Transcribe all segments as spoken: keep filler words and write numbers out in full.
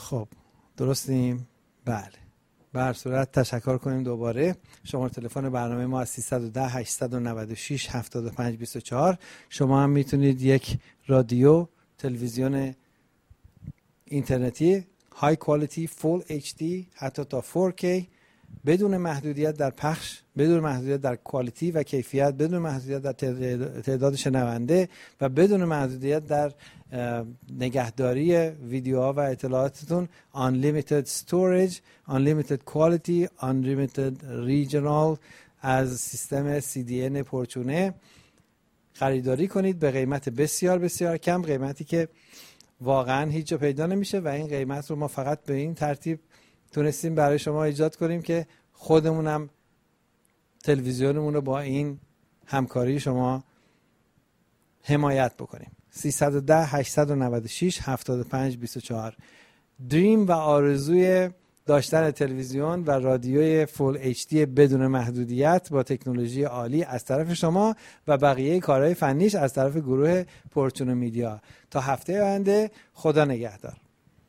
خب درستیم؟ بله. به هر صورت تشکر کنیم دوباره. شماره تلفن برنامه ما از سیصد و ده هشتصد و نود و شش هفتاد و پنج بیست و چهار. شما هم میتونید یک رادیو، تلویزیون اینترنتی های کوالیتی فول اچ دی حتی تا فور کی بدون محدودیت در پخش، بدون محدودیت در کوالیتی و کیفیت، بدون محدودیت در تعداد شنونده و بدون محدودیت در نگهداری ویدیوها و اطلاعاتتون. unlimited storage, unlimited quality, unlimited regional از سیستم سی دی ان پورچونه خریداری کنید به قیمت بسیار بسیار کم، قیمتی که واقعا هیچ جا پیدا نمیشه و این قیمت رو ما فقط به این ترتیب تونستیم برای شما ایجاد کنیم که خودمونم تلویزیونمون رو با این همکاری شما حمایت بکنیم. سیصد و ده هشتصد و نود و شش هفتاد و پنج بیست و چهار. دریم و آرزوی داشتن تلویزیون و رادیوی فول اچ دی بدون محدودیت با تکنولوژی عالی از طرف شما و بقیه کارهای فنیش از طرف گروه پورچونو میدیا. تا هفته آینده، خدا نگهدار.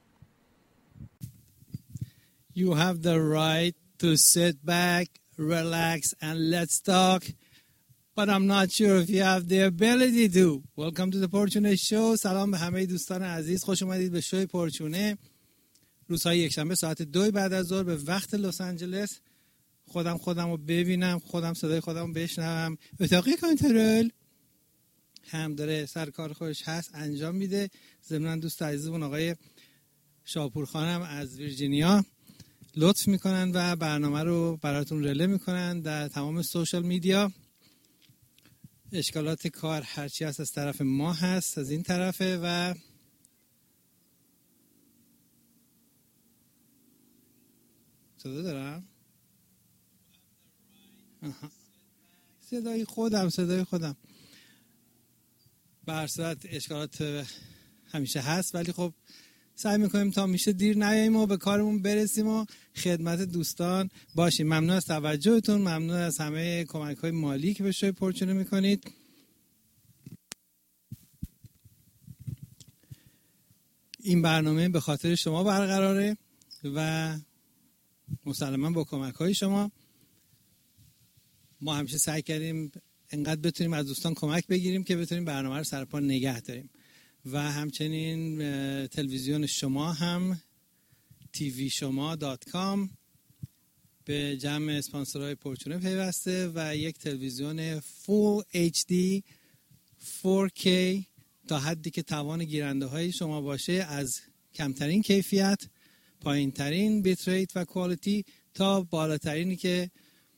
You have the right to sit back, relax, and let's talk. But I'm not sure if you have the ability to. Welcome to the Portune Show. سلام به همه دوستان عزیز. خوش اومدید به شوی پورچونه. روزهای یکشنبه ساعت دو بعد از ظهر به وقت لس آنجلس. خودم خودم رو ببینم، خودم صدای خودم رو بشنوم. اتاقی کنترل هم داره سر کار خودش هست انجام میده. ضمناً دوست عزیزمون آقای شاپور خانم از ویرجینیا لطف میکنن و برنامه رو براتون رله میکنن در تمام سوشال میدیا. اشکالات کار هرچی هست از طرف ما هست، از این طرفه و صدا دارم؟ آها. صدای خودم صدای خودم به هر صورت اشکالات همیشه هست، ولی خب سعی میکنیم تا میشه دیر نیاییم و به کارمون برسیم و خدمت دوستان باشیم. ممنون از توجهتون، ممنون از همه کمک های مالی که به شوی پورچونه میکنید. این برنامه به خاطر شما برقراره و مسلما با کمک های شما. ما همیشه سعی کردیم انقدر بتونیم از دوستان کمک بگیریم که بتونیم برنامه رو سرپا نگه داریم و همچنین تلویزیون شما هم تی وی شما دات کام به جمع اسپانسرهای پورچونه پیوسته و یک تلویزیون فول اچ دی فور کی تا حدی که توان گیرنده های شما باشه، از کمترین کیفیت، پایین ترین بیت ریت و کوالیتی تا بالاترینی که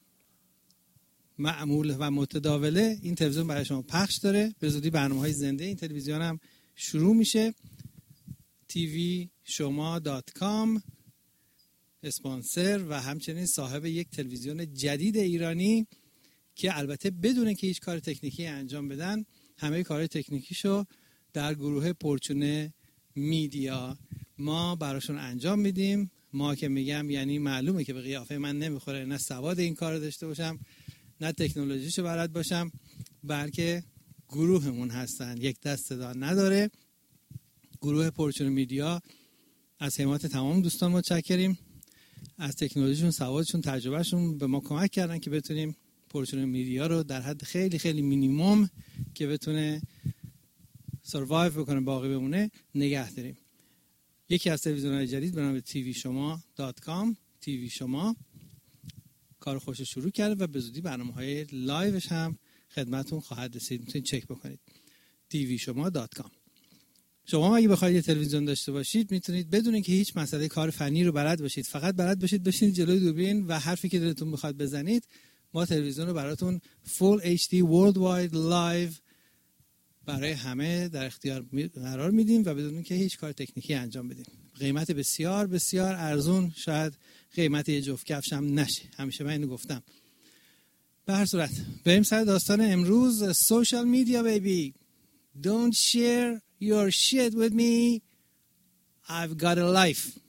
معمول و متداوله. این تلویزیون برای شما پخش داره. به زودی برنامه‌های زنده این تلویزیون هم شروع میشه. تی وی شما دات کام اسپانسر و همچنین صاحب یک تلویزیون جدید ایرانی که البته بدون که هیچ کار تکنیکی انجام بدن، همه کارهای تکنیکیشو در گروه پورچونه میدیا ما براشون انجام میدیم. ما که میگم یعنی معلومه که به قیافه من نمیخوره، نه سواد این کار داشته باشم نه تکنولوژیشو بلد باشم، بلکه گروهمون هستن. یک دست صدا نداره. گروه پورچونه میدیا از حمایت تمام دوستان متشکریم. از تکنولوژیشون، سوادشون، تجربهشون به ما کمک کردن که بتونیم پورچونه میدیا رو در حد خیلی خیلی مینیمم که بتونه سروایو بکنه، باقی بمونه، نگه داریم. یکی از تلویزیون‌های جدید به نام تی وی شما دات کام تی وی شما کار خوش شروع کرده و به زودی برنامه‌های لایوش هم خدمتتون خواهد رسید. میتونید چک بکنید تی وی شما دات کام. شما اگه بخواید یه تلویزیون داشته باشید میتونید بدون اینکه هیچ مسئله کار فنی رو بلد باشید، فقط بلد باشید بشینید جلوی دوربین و حرفی که دلتون بخواد بزنید، ما تلویزیون رو براتون فول اچ دی Worldwide Live برای همه در اختیار قرار میدیم و بدون اینکه هیچ کار تکنیکی انجام بدیم. قیمت بسیار بسیار ارزون، شاید قیمت یه جفت کفش هم نشه. همیشه من اینو گفتم. به هر صورت بریم سر داستان امروز. سوشال میدیا بیبی. Don't share your shit with me. I've got a life.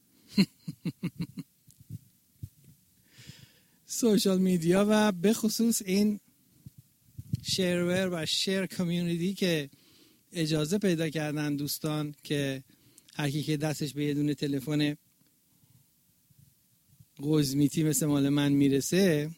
سوشال میدیا و به خصوص این شیرور و شیر کامیونیتی که اجازه پیدا کردن دوستان که هر کی که دستش به یه دونه تلفن قزمیتی مثل مال من میرسه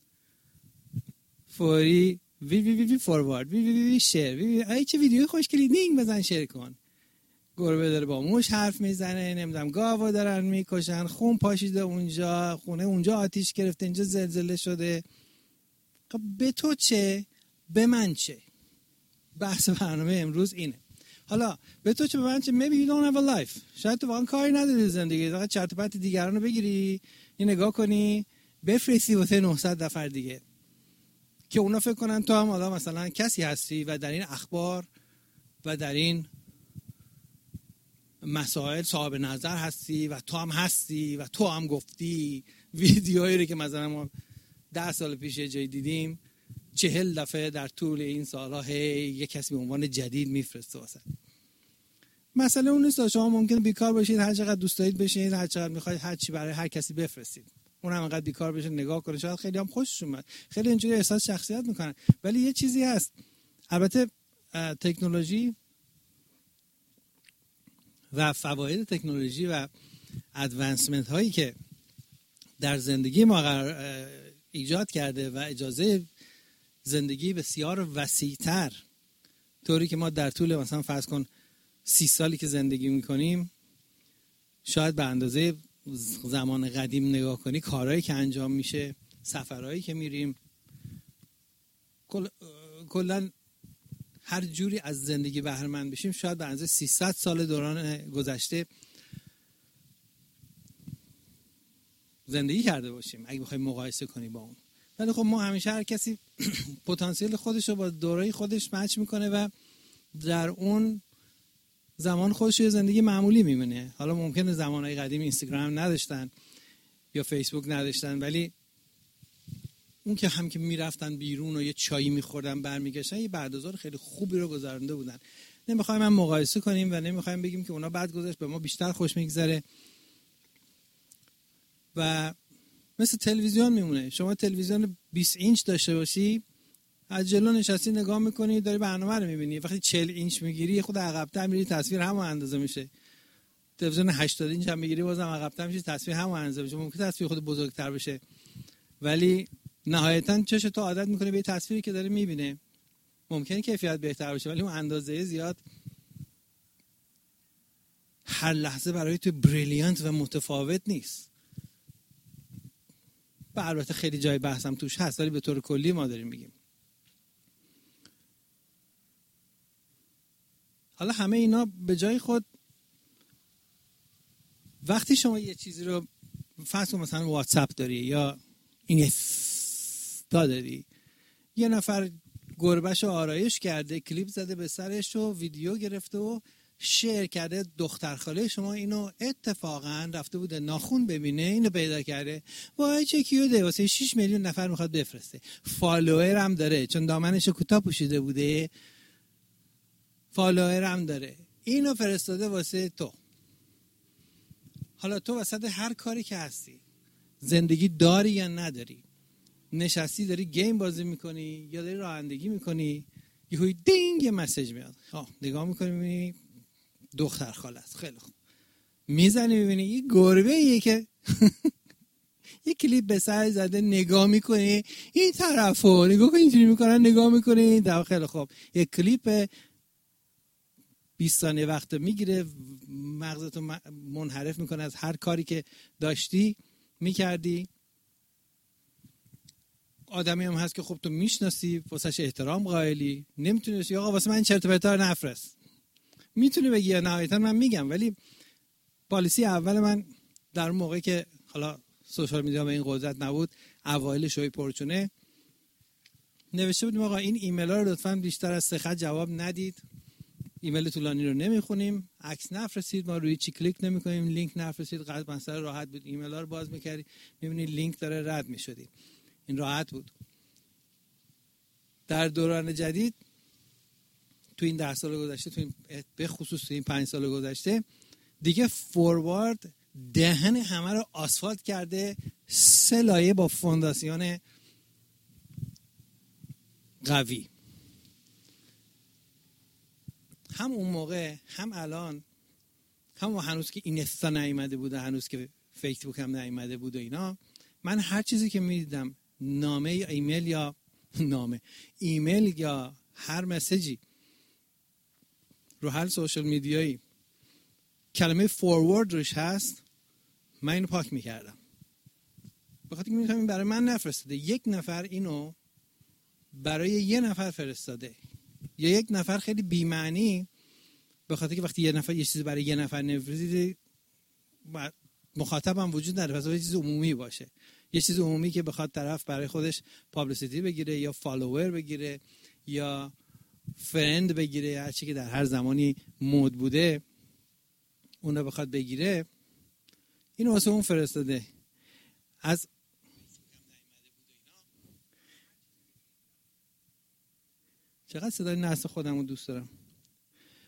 فوری وی وی وی وی فوروارد وی وی وی وی شیر وی وی ای چه ویدیوی خوشگلی دینگ بزن شیر کن. گربه داره با موش حرف میزنه، نمیدونم گاوا دارن میکشن، خون پاشیده اونجا، خونه اونجا آتیش گرفته، اینجا زلزله شده. خب به تو چه؟ به من چه؟ بحث برنامه امروز اینه. حالا به تو چه به من چه؟ maybe you don't have a life. شاید تو واقعا کاری نداری زندگی، فقط چرت و پرت دیگران رو بگیری، این نگاه کنی، بفرستی واسه نهصد نفر دیگه که اونا فکر کنن تو هم حالا مثلا کسی هستی و در این اخبار و در این مسائل صاحب نظر هستی و تو هم هستی و تو هم گفتی. ویدیوهایی رو که مثلا ما ده سال پیش جای دیدیم چهل دفعه در طول این سالها هی یک کسی به عنوان جدید میفرسته واسه. مسئله اون نیست، شما ممکنه بیکار باشید، هر چقدر دوست دارید بشینید، هر چقدر میخواید هر چی برای هر کسی بفرستید، اون هم انقدر بیکار بشه نگاه کنه، شاید خیلی هم خوششون میاد، خیلی اینجوری احساس شخصیت میکنن. ولی یه چیزی هست، البته تکنولوژی و فواید تکنولوژی و ادوانسمنت هایی که در زندگی ما قرار ایجاد کرده و اجازه زندگی بسیار وسیع‌تر، طوری که ما در طول مثلا فرض کن سی سالی که زندگی میکنیم شاید به اندازه زمان قدیم نگاه کنی، کارهایی که انجام میشه، سفرهایی که میریم، کل کلا هر جوری از زندگی بهره مند بشیم، شاید به اندازه سیصد سال دوران گذشته زندگی کرده باشیم اگه بخوایم مقایسه کنی با اون. ولی خب ما همیشه هر کسی پتانسیل خودش رو با دوره‌ی خودش مچ میکنه و در اون زمان خودش یه زندگی معمولی میمونه. حالا ممکنه زمانهای قدیم اینستاگرام نداشتن یا فیسبوک نداشتن، ولی اون که هم که میرفتن بیرون و یه چایی میخوردن برمیگشتن، یه بعدازار خیلی خوبی رو گذرونده بودن. نمیخوایم هم مقایسه کنیم و نمیخوایم بگیم که اونا بعد گذشت به ما بیشتر خوش میگذره. و مثل تلویزیون میمونه، شما تلویزیون بیست اینچ داشته باشی، از جلو نشستی نگاه میکنی داری برنامه رو میبینی، وقتی چهل اینچ میگیری خود عقب‌تر میری تصویر همون اندازه میشه. تلویزیون هشتاد اینچ هم میگیری بازم عقب‌تر میشه تصویر همون اندازه میشه. ممکنه تصویر خود بزرگتر بشه ولی نهایتاً چش تو عادت میکنه به تصویری که داره میبینه. ممکنه کیفیت بهتر باشه ولی اون اندازه زیاد هر لحظه برای تو بریلیانت و متفاوت نیست. و البته خیلی جای بحثم توش هست ولی به طور کلی ما داریم میگیم. حالا همه اینا به جای خود، وقتی شما یه چیزی رو فرض کن مثلا واتساپ داری یا اینستا داری، یه نفر گربهشو آرایش کرده، کلیپ زده به سرش و ویدیو گرفته و شیر کرده، دختر خاله شما اینو اتفاقا رفته بوده ناخون ببینه، اینو پیدا کرده، وای چه کیوته، واسه شش میلیون نفر میخواد بفرسته، فالوور هم داره چون دامنشو کوتاه پوشیده بوده، فالوور هم داره، اینو فرستاده واسه تو. حالا تو وسط هر کاری که هستی زندگی داری یا نداری، نشستی داری گیم بازی میکنی یا داری رانندگی میکنی، یهوی دینگ یه مسیج میاد، ها نگاه میکنی میبینی دختر خاله است، خیلی خوب میزنی میبینی یه گربه یه که یه کلیپ به سر زده، نگاه میکنی این طرفو نگاه کن اینجوری میکنن، نگاه میکنی در خیلی خوب یه کلیپ بیست ثانیه وقت میگیره، مغزتو منحرف میکنه از هر کاری که داشتی میکردی. آدمی هم هست که خب تو میشناسی، واسش احترام قائلی، نمیتونی بگی آقا واسه من چرت و پرتا نفرست. میتونی بگی یا نهایتا من میگم، ولی پالیسی اول من در اون موقعی که حالا سوشال میدیا به این قدرت نبود، اوایل شوی پرچونه، نوشته بودیم آقا این ایمیل ها رو لطفاً بیشتر از سه خط جواب ندید، ایمیل طولانی رو نمیخونیم، عکس نفرستید، ما روی چی کلیک نمیکنیم، لینک نفرستید. قد مثلا راحت بود، ایمیل ها رو باز میکردی میبینی لینک داره رد میشدی، این راحت بود. در دوران جدید تو این ده سال گذشته، تو این به خصوص تو این پنج سال گذشته، دیگه فوروارد دهن همه رو آسفالت کرده، سه لایه با فونداسیون قوی. هم اون موقع هم الان همون هنوز که اینستا نیومده بود، هنوز که فیسبوک هم نیومده بود و اینا، من هر چیزی که میدیدم نامه یا ایمیل یا نامه ایمیل یا هر مسیجی رو هر سوشال میدیایی کلمه فوروارد روش هست، من اینو پاک میکردم. بخاطر که میگم این برای من نفرستاده، یک نفر اینو برای یه نفر فرستاده، یا یک نفر خیلی بی‌معنی، به خاطر که وقتی یه نفر یه چیزی برای یه نفر نفرستید مخاطب هم وجود نداره، پس یه چیز عمومی باشه، یه چیز عمومی که بخواد طرف برای خودش پابلیسیتی بگیره یا فالوور بگیره یا فرند بگیره، هر چی که در هر زمانی مود بوده اون رو بخواد بگیره، اینو واسه اون فرستاده. از چقدر صدای ناس خودم رو دوست دارم.